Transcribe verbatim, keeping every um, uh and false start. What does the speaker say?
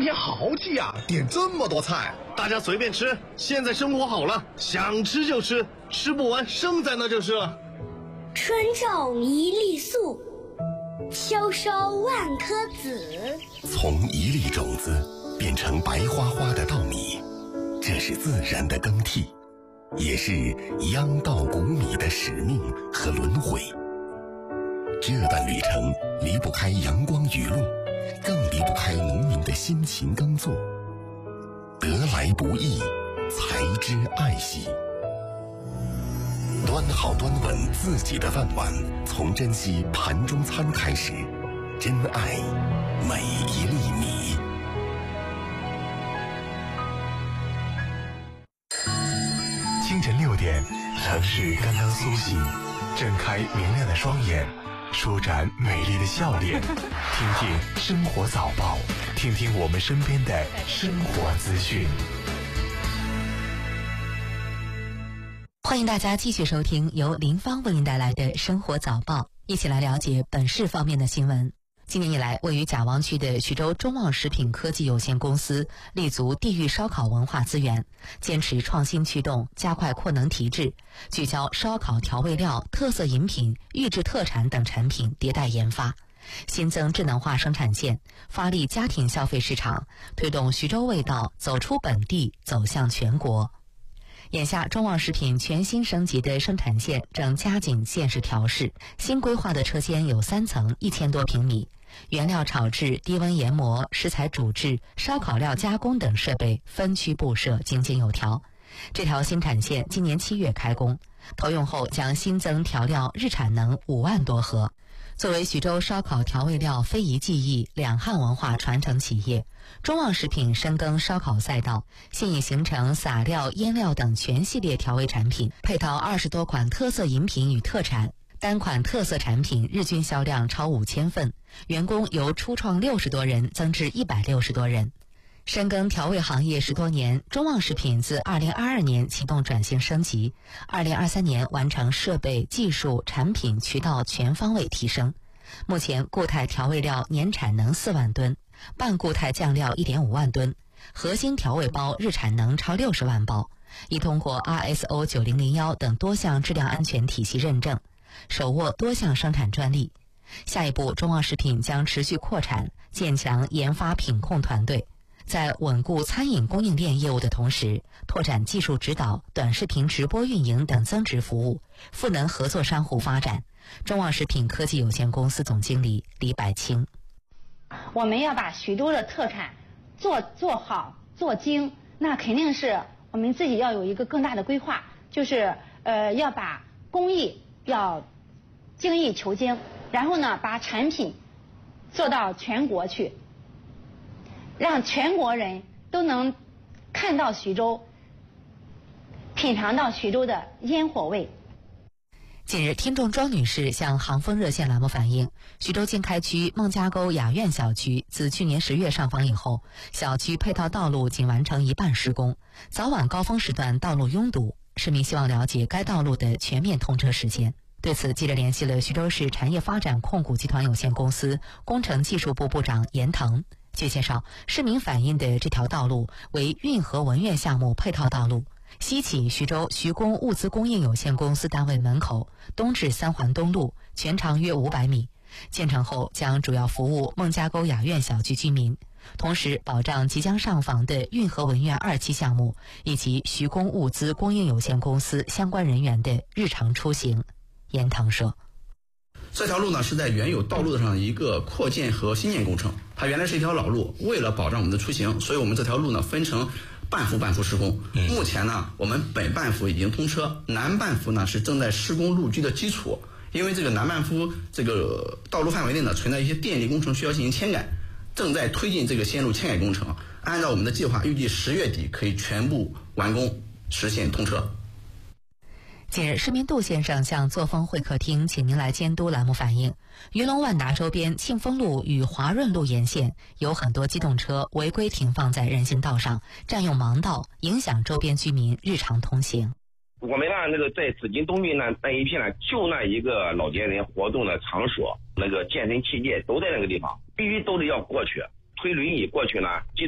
天豪气啊，点这么多菜， 大家随便吃。现在生活好了，想吃就吃，吃不完剩在那就是了。 春种一粒粟，秋收万颗子。 从一粒种子变成白花花的稻米，这是自然的更替，也是秧稻谷米的使命和轮回。这段旅程离不开阳光雨露，更离不开农民的辛勤耕作。得来不易，才知爱惜。端好端稳自己的饭碗，从珍惜盘中餐开始，珍爱每一粒米。 清晨六点，城市刚刚苏醒，睁开明亮的双眼，舒展美丽的笑脸，听听生活早报，听听我们身边的生活资讯。 欢迎大家继续收听由林芳为您带来的生活早报，一起来了解本市方面的新闻。今年以来，位于贾王区的徐州中旺食品科技有限公司立足地域烧烤文化资源，坚持创新驱动，加快扩能提质，聚焦烧烤调味料、特色饮品、预制特产等产品迭代研发，新增智能化生产线，发力家庭消费市场，推动徐州味道走出本地，走向全国。眼下，中旺食品全新升级的生产线正加紧线式调试，新规划的车间有三层，一千多平米，原料炒制、低温研磨、食材煮制、烧烤料加工等设备分区布设，井井有条。这条新产线今年七月开工，投用后将新增调料日产能五万多盒。作为徐州烧烤调味料非遗技艺、两汉文化传承企业，中旺食品深耕烧烤赛道，现已形成撒料、腌料等全系列调味产品，配套二十多款特色饮品与特产。单款特色产品日均销量超五千份，员工由初创六十多人增至一百六十多人。深耕调味行业十多年，中旺食品自二零二二年启动转型升级，二零二三年完成设备、技术、产品、渠道全方位提升。目前固态调味料年产能四万吨，半固态酱料一点五万吨，核心调味包日产能超六十万包，已通过 R S O 九零零一 等多项质量安全体系认证，手握多项生产专利。下一步，中旺食品将持续扩产，建强研发品控团队，在稳固餐饮供应链业务的同时，拓展技术指导、短视频直播运营等增值服务，赋能合作商户发展。中旺食品科技有限公司总经理李百清： 我们要把徐州的特产做做好做精，那肯定是我们自己要有一个更大的规划，就是呃要把工艺要精益求精，然后呢把产品做到全国去，让全国人都能看到徐州，品尝到徐州的烟火味。 近日，听众庄女士向航风热线栏目反映，徐州经开区孟家沟雅苑小区自去年十月上访以后，小区配套道路仅完成一半施工，早晚高峰时段道路拥堵，市民希望了解该道路的全面通车时间。对此，记者联系了徐州市产业发展控股集团有限公司工程技术部部长严腾。据介绍，市民反映的这条道路为运河文苑项目配套道路，西起徐州徐工物资供应有限公司单位门口，东至三环东路，全长约五百米。建成后将主要服务孟家沟雅苑小区居民，同时保障即将上访的运河文苑二期项目以及徐工物资供应有限公司相关人员的日常出行。严腾说， 这条路呢是在原有道路上一个扩建和新建工程，它原来是一条老路，为了保障我们的出行，所以我们这条路呢分成半幅半幅施工。嗯、目前呢，我们北半幅已经通车，南半幅呢是正在施工路基的基础。因为这个南半幅这个道路范围内呢存在一些电力工程需要进行迁改，正在推进这个线路迁改工程。按照我们的计划，预计十月底可以全部完工，实现通车。 近日，市民杜先生向作风会客厅请您来监督栏目反映，鱼龙万达周边庆丰路与华润路沿线有很多机动车违规停放在人行道上，占用盲道，影响周边居民日常通行。 我们呢，那个在紫金东面呢那一片呢，就那一个老年人活动的场所，那个健身器械都在那个地方，必须都得要过去，推轮椅过去呢。